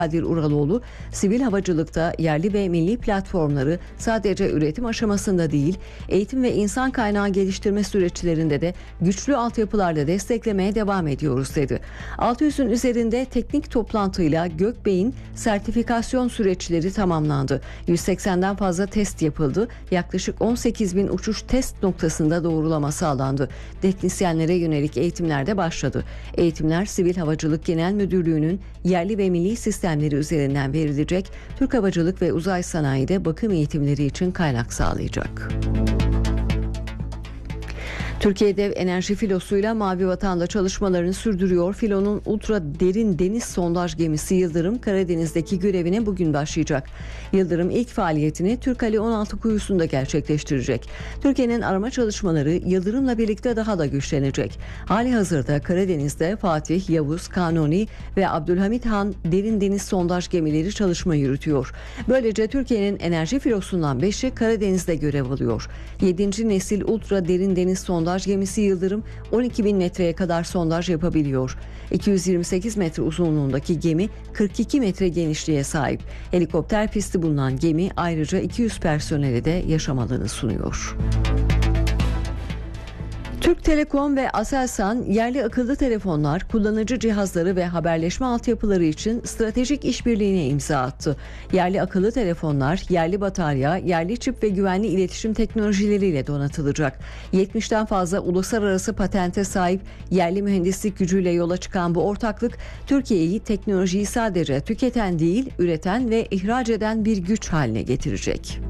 Kadir Uraloğlu, sivil havacılıkta yerli ve milli platformları sadece üretim aşamasında değil, eğitim ve insan kaynağı geliştirme süreçlerinde de güçlü altyapılarla desteklemeye devam ediyoruz dedi. 600'ün üzerinde teknik toplantıyla Gökbey'in sertifikasyon süreçleri tamamlandı. 180'den fazla test yapıldı. Yaklaşık 18 bin uçuş test noktasında doğrulama sağlandı. Teknisyenlere yönelik eğitimler de başladı. Eğitimler Sivil Havacılık Genel Müdürlüğü'nün yerli ve milli sistemleri üzerinden verilecek. Türk Havacılık ve Uzay Sanayi'de bakım eğitimleri için kaynak sağlayacak. Türkiye'de enerji filosuyla Mavi Vatan'da çalışmalarını sürdürüyor. Filonun ultra derin deniz sondaj gemisi Yıldırım Karadeniz'deki görevine bugün başlayacak. Yıldırım ilk faaliyetini Türkali 16 kuyusunda gerçekleştirecek. Türkiye'nin arama çalışmaları Yıldırım'la birlikte daha da güçlenecek. Halihazırda Karadeniz'de Fatih, Yavuz, Kanuni ve Abdülhamit Han derin deniz sondaj gemileri çalışma yürütüyor. Böylece Türkiye'nin enerji filosundan 5'i Karadeniz'de görev alıyor. 7. nesil ultra derin deniz sondaj gemisi Yıldırım 12 bin metreye kadar sondaj yapabiliyor. 228 metre uzunluğundaki gemi 42 metre genişliğe sahip. Helikopter pisti bulunan gemi ayrıca 200 personele de yaşam alanı sunuyor. Türk Telekom ve Aselsan yerli akıllı telefonlar, kullanıcı cihazları ve haberleşme altyapıları için stratejik işbirliğine imza attı. Yerli akıllı telefonlar, yerli batarya, yerli çip ve güvenli iletişim teknolojileriyle donatılacak. 70'ten fazla uluslararası patente sahip yerli mühendislik gücüyle yola çıkan bu ortaklık, Türkiye'yi teknolojiyi sadece tüketen değil, üreten ve ihraç eden bir güç haline getirecek.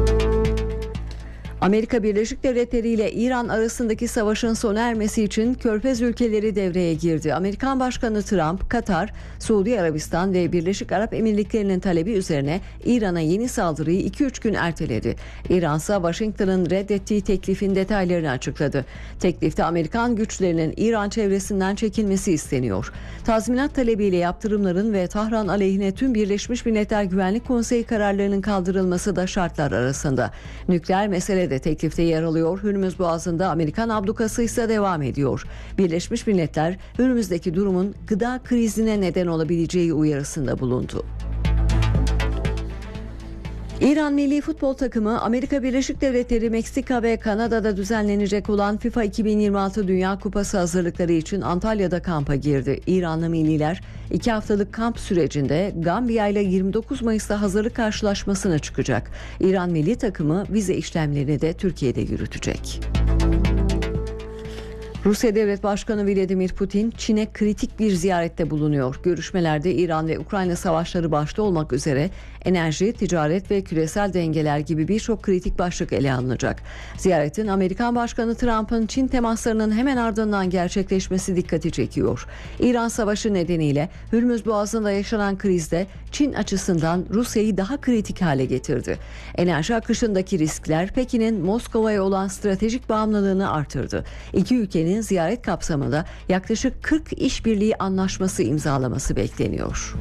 Amerika Birleşik Devletleri ile İran arasındaki savaşın sona ermesi için Körfez ülkeleri devreye girdi. Amerikan Başkanı Trump, Katar, Suudi Arabistan ve Birleşik Arap Emirlikleri'nin talebi üzerine İran'a yeni saldırıyı 2-3 gün erteledi. İran ise Washington'ın reddettiği teklifin detaylarını açıkladı. Teklifte Amerikan güçlerinin İran çevresinden çekilmesi isteniyor. Tazminat talebiyle yaptırımların ve Tahran aleyhine tüm Birleşmiş Milletler Güvenlik Konseyi kararlarının kaldırılması da şartlar arasında. Nükleer mesele de teklifte yer alıyor. Hürmüz Boğazı'nda Amerikan ablukası ise devam ediyor. Birleşmiş Milletler Hürmüz'deki durumun gıda krizine neden olabileceği uyarısında bulundu. İran milli futbol takımı Amerika Birleşik Devletleri, Meksika ve Kanada'da düzenlenecek olan FIFA 2026 Dünya Kupası hazırlıkları için Antalya'da kampa girdi. İranlı milliler 2 haftalık kamp sürecinde Gambiya ile 29 Mayıs'ta hazırlık karşılaşmasına çıkacak. İran milli takımı vize işlemlerini de Türkiye'de yürütecek. Rusya Devlet Başkanı Vladimir Putin, Çin'e kritik bir ziyarette bulunuyor. Görüşmelerde İran ve Ukrayna savaşları başta olmak üzere enerji, ticaret ve küresel dengeler gibi birçok kritik başlık ele alınacak. Ziyaretin Amerikan Başkanı Trump'ın Çin temaslarının hemen ardından gerçekleşmesi dikkati çekiyor. İran savaşı nedeniyle Hürmüz Boğazı'nda yaşanan krizde Çin açısından Rusya'yı daha kritik hale getirdi. Enerji akışındaki riskler Pekin'in Moskova'ya olan stratejik bağımlılığını artırdı. İki ülkenin ziyaret kapsamında yaklaşık 40 işbirliği anlaşması imzalaması bekleniyor.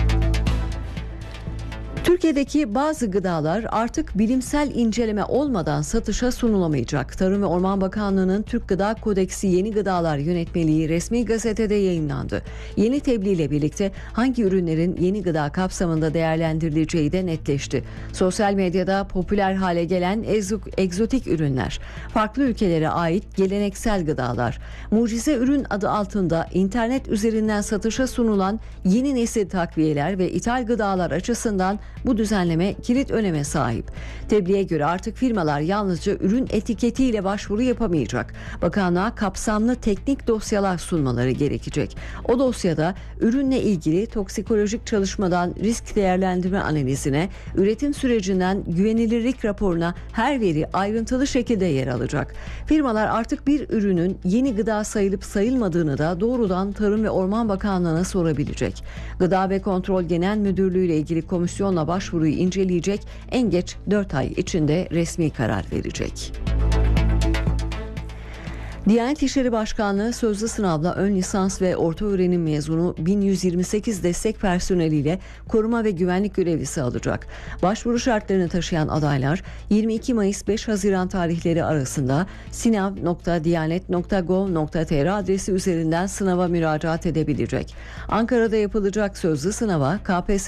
Türkiye'deki bazı gıdalar artık bilimsel inceleme olmadan satışa sunulamayacak. Tarım ve Orman Bakanlığı'nın Türk Gıda Kodeksi Yeni Gıdalar Yönetmeliği resmi gazetede yayınlandı. Yeni tebliğ ile birlikte hangi ürünlerin yeni gıda kapsamında değerlendirileceği de netleşti. Sosyal medyada popüler hale gelen egzotik ürünler, farklı ülkelere ait geleneksel gıdalar, mucize ürün adı altında internet üzerinden satışa sunulan yeni nesil takviyeler ve ithal gıdalar açısından bu düzenleme kilit öneme sahip. Tebliğe göre artık firmalar yalnızca ürün etiketiyle başvuru yapamayacak. Bakanlığa kapsamlı teknik dosyalar sunmaları gerekecek. O dosyada ürünle ilgili toksikolojik çalışmadan risk değerlendirme analizine, üretim sürecinden güvenilirlik raporuna her veri ayrıntılı şekilde yer alacak. Firmalar artık bir ürünün yeni gıda sayılıp sayılmadığını da doğrudan Tarım ve Orman Bakanlığı'na sorabilecek. Gıda ve Kontrol Genel Müdürlüğü ile ilgili komisyonla başvuruyu inceleyecek, en geç 4 ay içinde resmi karar verecek. Diyanet İşleri Başkanlığı sözlü sınavla ön lisans ve orta öğrenim mezunu 1128 destek personeliyle koruma ve güvenlik görevlisi alacak. Başvuru şartlarını taşıyan adaylar 22 Mayıs 5 Haziran tarihleri arasında sinav.diyanet.gov.tr adresi üzerinden sınava müracaat edebilecek. Ankara'da yapılacak sözlü sınava KPSS